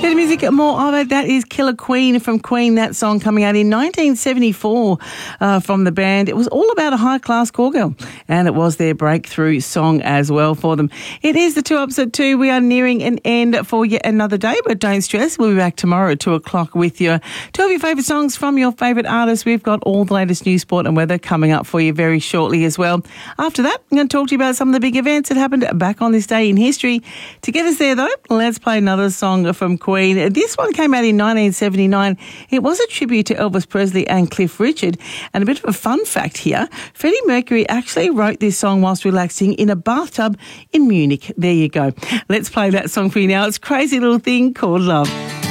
Bit of music, more of it. That is Killer Queen from Queen. That song coming out in 1974 from the band. It was all about a high-class call girl, and it was their breakthrough song as well for them. It is the 2 Ups at 2. We are nearing an end for yet another day, but don't stress. We'll be back tomorrow at 2 o'clock with you. 2 of your favourite songs from your favourite artists. We've got all the latest news, sport and weather coming up for you very shortly as well. After that, I'm going to talk to you about some of the big events that happened back on this day in history. To get us there, though, let's play another song from Queen. This one came out in 1979. It was a tribute to Elvis Presley and Cliff Richard. And a bit of a fun fact here, Freddie Mercury actually wrote this song whilst relaxing in a bathtub in Munich. There you go. Let's play that song for you now. It's Crazy Little Thing Called Love.